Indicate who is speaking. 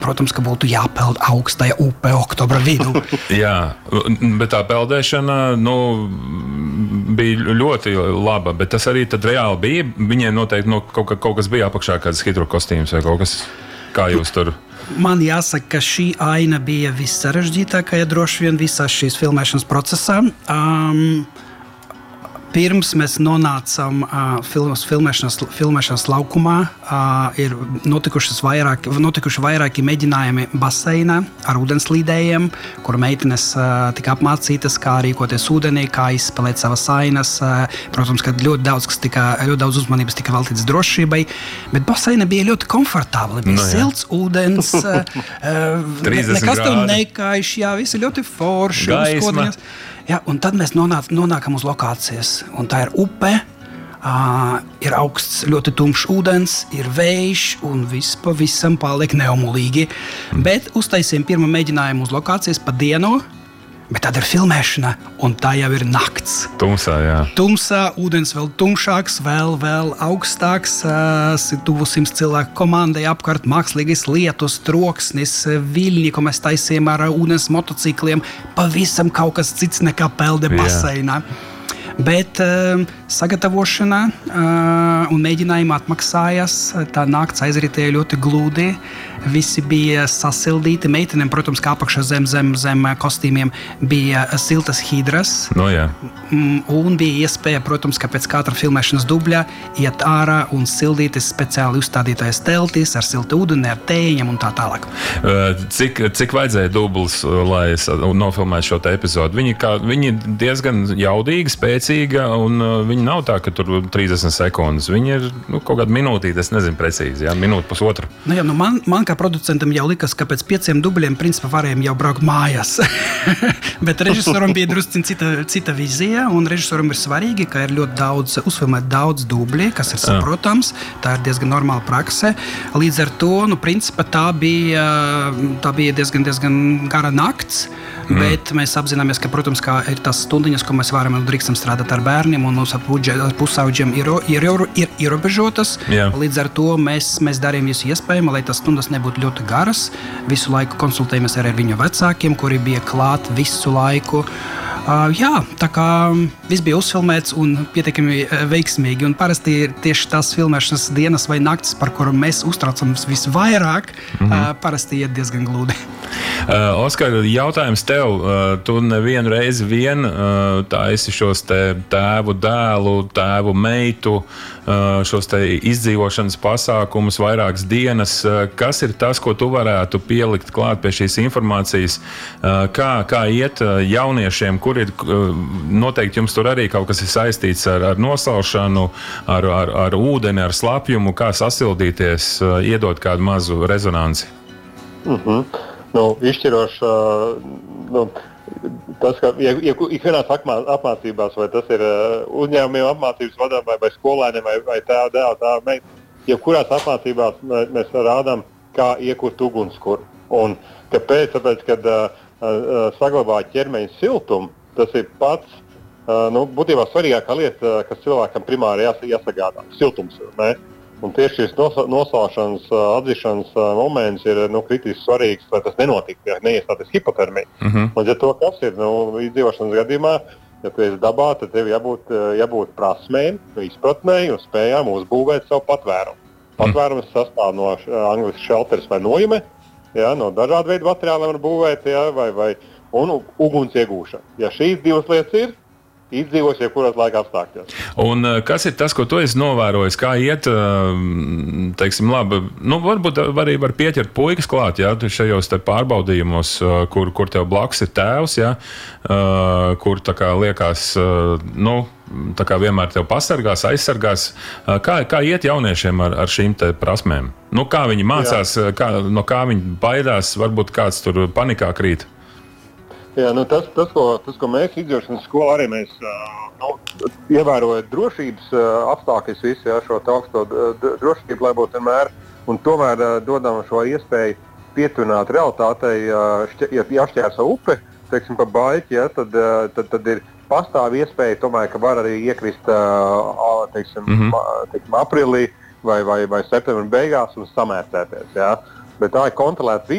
Speaker 1: protams, ka būtu jāpeld augstajā upē oktobra vidū.
Speaker 2: Jā, bet tā peldēšana, bija ļoti laba, bet tas arī tad reāli bija. Viņiem noteikti kaut kas bija apakšā, kāds hidrokostīms vai kaut kas, kā jūs tur...
Speaker 1: Man jāsaka, ka šī aina bija vissarežģītākā, droši vien visās šīs filmēšanas procesā. Pirms mēs nonācām filmēšanas laukumā, ir notikuši vairāki mēģinājumi baseinā ar ūdenslīdējiem, kur meitenes tika apmācītas, kā rīkoties ūdenī, kā izspēlēt savas ainas. Protams, ka ļoti daudz uzmanības tika veltīts drošībai, bet baseina bija ļoti komfortabli. Bija silts ūdens, nekas tev nekaiš, viss ir ļoti forši.
Speaker 2: Gaisma.
Speaker 1: Jā, un tad mēs nonākam uz lokācijas, un tā ir upe, ir augsts, ļoti tumšs ūdens, ir vējš, un viss pavisam paliek neumulīgi. Bet uztaisījām pirmo mēģinājumu uz lokācijas pa dienu, bet tad ir filmēšana, un tā jau ir nakts.
Speaker 2: Tumsā, jā.
Speaker 1: Tumsā, ūdens vēl tumšāks, vēl augstāks, tuvu 100 cilvēku komandai apkārt, mākslīgais lietus, troksnis, viļņi, ko mēs taisījām ar ūdens motocikliem, pavisam kaut kas cits nekā pelde baseinā. Bet sagatavošana un mēģinājumi atmaksājās, tā nakts aizritēja ļoti glūdi, visi bija sasildīti, meitenēm, protams, kā apakšā zem kostīmiem bija siltas hidras, un bija iespēja, protams, ka pēc katra filmēšanas dubļa iet ārā un sildīties speciāli uzstādītājas teltīs ar siltu ūdeni, ar tēņiem un tā tālāk.
Speaker 2: Cik vajadzēja dublis, lai nofilmētu šo te epizodu? Viņi diezgan jaudīgi, spēcīga, un viņi nav tā, ka tur 30 sekundes. Viņi ir kaut kāda minūtīte, es nezinu precīzi, minūte pusotra.
Speaker 1: Man kā producentam jau likas, ka pēc 5 dubļiem principā varējām jau braukt mājās. Bet režisoram bija drusciņ cita vizija, un režisoram ir svarīgi, ka ir ļoti uzfilmēt daudz dubļi, kas ir saprotams, tā ir diezgan normāla prakse. Līdz ar to, principā tā bija diezgan gara nakts, bet mēs apzināmies, ka, protams, kā ir tās stundiņas, ko mēs varam un drīkstam strādāt ar bērniem, un mūsu pusauģiem ir ierobežotas. Līdz ar to mēs darījām visu iespējamo, lai tās stundas nebūtu ļoti garas. Visu laiku konsultējamies ar viņu vecākiem, kuri bija klāt visu laiku. Tā kā viss bija uzfilmēts un pietiekami veiksmīgi, un parasti ir tieši tās filmēšanas dienas vai naktis, par kuru mēs uztraucamies visvairāk, parasti iet diezgan glūdi.
Speaker 2: Oskar, jautājums tev. Tu nevienu reizi taisi šos te tēvu dēlu, tēvu meitu, šos te izdzīvošanas pasākumus vairākas dienas. Kas ir tas, ko tu varētu pielikt klāt pie šīs informācijas? Kā iet jauniešiem, kur ir noteikti jums tur arī kaut kas ir saistīts ar nosalšanu, ar ūdeni, ar slapjumu, kā sasildīties, iedot kādu mazu rezonanci?
Speaker 3: Izšķiroši, tas, ka ikvienās apmācībās, vai tas ir uzņēmumiem apmācības vadām, vai skolēniem, vai tēva dēla, tēva meita, jebkurās apmācībās mēs rādām, kā iekurt ugunskura. Un kāpēc? Tāpēc, kad saglabā ķermeņa siltumu, tas ir pats, būtībā svarīgākā lieta, kas cilvēkam primāri jāsagādā. Siltums, ne? Un tieši šis nosalšanas, atzīšanas moments ir kritiski svarīgs, lai tas nenotiktu, ja neiestāties hipotermija. Un, ja to kas ir, izdzīvošanas gadījumā, ja tu esi dabā, tad tev jābūt prasmēm, izpratnēji un spējām uzbūvēt savu patvērumu. Patvērums sastāv no angliski shelters vai nojume, no dažādu veidu materiāliem var būvēt, un uguns iegūšana. Ja šīs divas lietas ir, izdzīvos jebkuros laika apstākļos.
Speaker 2: Un kas ir tas, ko tu esi novērojis? Kā iet, teiksim, labi, varbūt arī var pieķert puikas klāt, šajos te pārbaudījumos, kur tev blakus ir tēvs, kur tā kā liekas, tā kā vienmēr tev pasargās, aizsargās. Kā iet jauniešiem ar šīm te prasmēm? Kā viņi mācās, no kā viņi baidās, varbūt kāds tur panikā krīt?
Speaker 3: Jā, tas, ko mēs izdzīvošanas skolā arī mēs ievērojam drošības apstākļus visu, šo augsto drošību, lai būtu vienmēr, un tomēr dodam šo iespēju pietuvināt realitātei, ja jāšķērso upe, teiksim, pa baļķi, tad ir pastāv iespēja, tomēr, ka var arī iekrist, teiksim, aprīlī vai septembra beigās un samērcēties, Bet tā ir kontrolēta